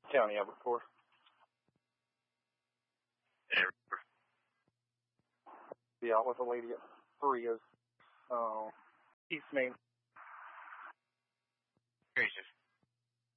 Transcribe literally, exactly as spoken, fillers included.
County Albert four. Be out with a lady at Faria's, uh, East Main. Gracious.